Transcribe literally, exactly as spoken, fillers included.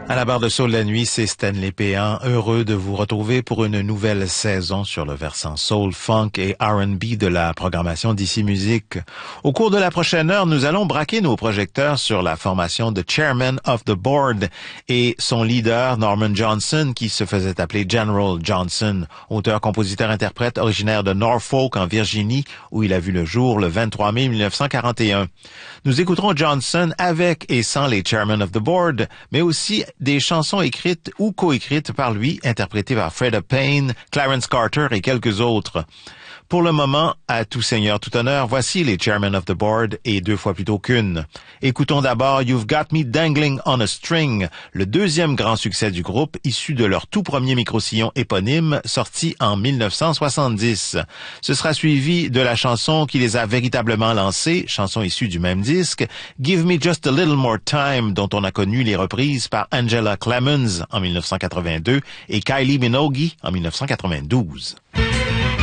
À la barre de Soul de la nuit, c'est Stanley Péan, heureux de vous retrouver pour une nouvelle saison sur le versant soul, funk et R and B de la programmation d'Ici Musique. Au cours de la prochaine heure, nous allons braquer nos projecteurs sur la formation de Chairman of the Board et son leader Norman Johnson, qui se faisait appeler General Johnson, auteur, compositeur, interprète originaire de Norfolk en Virginie, où il a vu le jour le vingt-trois mai mille neuf cent quarante et un. Nous écouterons Johnson avec et sans les Chairman of the Board, mais aussi des chansons écrites ou coécrites par lui, interprétées par Freda Payne, Clarence Carter et quelques autres. Pour le moment, à tout seigneur, tout honneur, voici les Chairman of the Board et deux fois plutôt qu'une. Écoutons d'abord You've Got Me Dangling on a String, le deuxième grand succès du groupe, issu de leur tout premier micro-sillon éponyme, sorti en mille neuf cent soixante-dix. Ce sera suivi de la chanson qui les a véritablement lancés, chanson issue du même disque, Give Me Just a Little More Time, dont on a connu les reprises par Angela Clemens en mille neuf cent quatre-vingt-deux et Kylie Minogue en mille neuf cent quatre-vingt-douze.